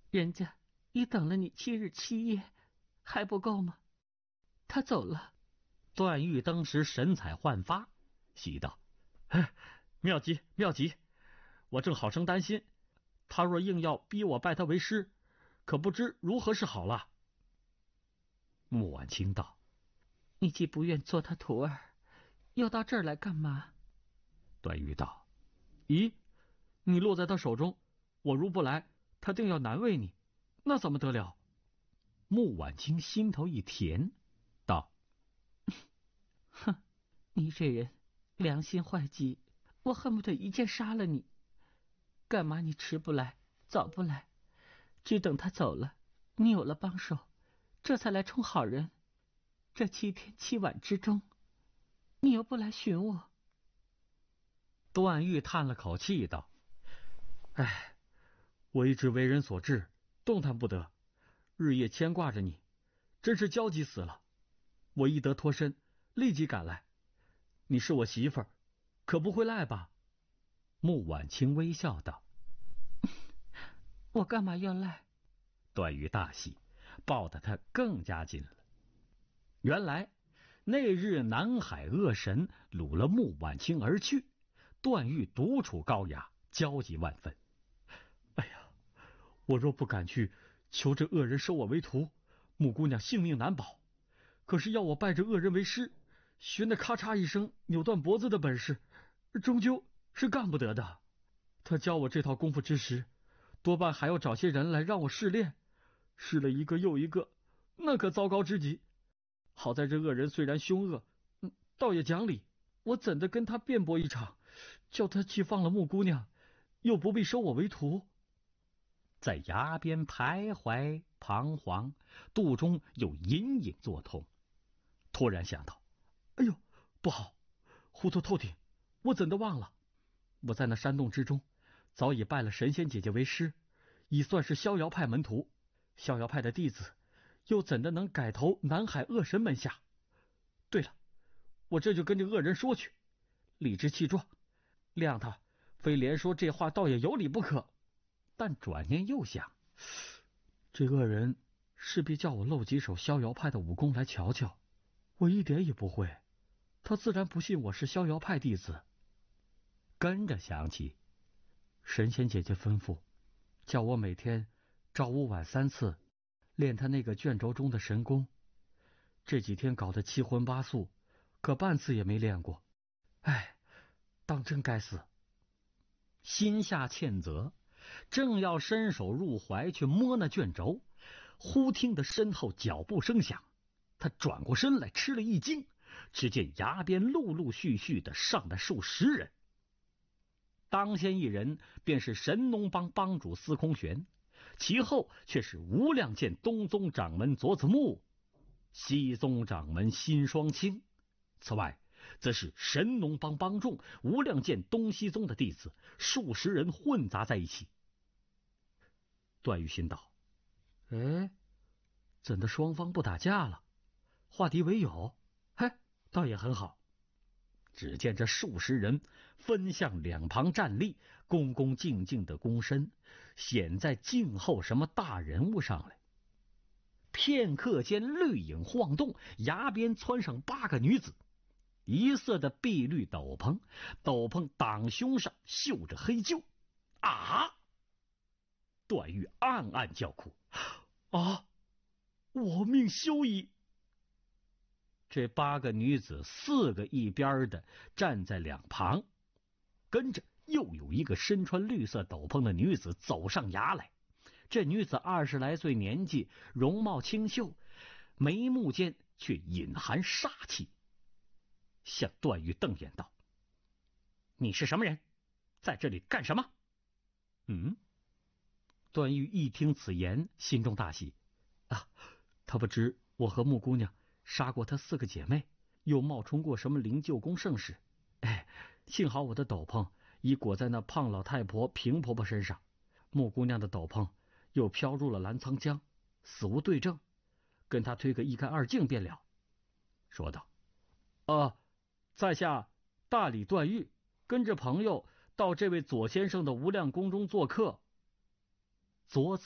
人家已等了你7日7夜，还不够吗？他走了。 段誉当时神采焕发，喜道：“哎，妙极妙极！我正好生担心，他若硬要逼我拜他为师，可不知如何是好了。” 穆婉清道：“ 你既不愿做他徒儿，又到这儿来干嘛？” 段誉道：“ 咦，你落在他手中，我如不来，他定要难为你，那怎么得了？” 穆婉清心头一甜，道：“ 哼，你这人良心坏极，我恨不得一剑杀了你。干嘛你迟不来，早不来，只等他走了，你有了帮手，这才来充好人。这7天7晚之中，你又不来寻我。” 段誉叹了口气道：“ 哎，我一直为人所制，动弹不得，日夜牵挂着你，真是焦急死了。我一得脱身，立即赶来。你是我媳妇儿，可不会赖吧？” 穆婉清微笑道：“ 我干嘛要赖？” 段誉大喜，抱得他更加紧了。原来那日南海恶神掳了穆婉清而去，段誉独处高崖，焦急万分。 哎呀，我若不赶去，求这恶人收我为徒，穆姑娘性命难保。可是要我拜这恶人为师，学那咔嚓一声扭断脖子的本事，终究是干不得的。他教我这套功夫之时，多半还要找些人来让我试练，试了一个又一个，那可糟糕之极。好在这恶人虽然凶恶，倒也讲理，我怎的跟他辩驳一场，叫他去放了穆姑娘，又不必收我为徒。 在崖边徘徊彷徨，肚中有隐隐作痛，突然想到： 哎呦，不好，糊涂透顶，我怎的忘了？我在那山洞之中早已拜了神仙姐姐为师，已算是逍遥派门徒。逍遥派的弟子又怎的能改投南海恶神门下？对了，我这就跟这恶人说去，理直气壮，谅他非连说这话倒也有理不可。但转念又想，这恶人势必叫我露几手逍遥派的武功来瞧瞧，我一点也不会，他自然不信我是逍遥派弟子。 跟着想起神仙姐姐吩咐，叫我每天朝午晚3次练他那个卷轴中的神功，这几天搞得七荤八素，可半次也没练过。哎，当真该死！ 心下歉责，正要伸手入怀去摸那卷轴，忽听得身后脚步声响，他转过身来，吃了一惊，只见崖边陆陆续续的上来数十人。当先一人便是神农帮帮主司空玄，其后却是无量剑东宗掌门佐子木、西宗掌门辛双清，此外则是神农帮帮众、无量剑东西宗的弟子数十人混杂在一起。 段誉心道：哎，怎的双方不打架了，化敌为友？嘿，倒也很好。 只见这数十人分向两旁站立，恭恭敬敬的躬身，显在静候什么大人物上来。片刻间绿影晃动，崖边窜上8个女子，一色的碧绿斗篷，斗篷挡胸上绣着黑鹫。啊！段誉暗暗叫苦： 啊，我命休矣！ 这8个女子4个一边的站在两旁，跟着又有一个身穿绿色斗篷的女子走上崖来。这女子20来岁年纪，容貌清秀，眉目间却隐含杀气，向段誉瞪眼道：你是什么人？在这里干什么？ 段誉一听此言，心中大喜啊！他不知我和穆姑娘杀过她4个姐妹，又冒充过什么灵鹫宫圣使。哎，幸好我的斗篷已裹在那胖老太婆平婆婆身上，穆姑娘的斗篷又飘入了澜沧江，死无对证，跟她推个一干二净便了。说道：在下大理段誉，跟着朋友到这位左先生的无量宫中做客。 左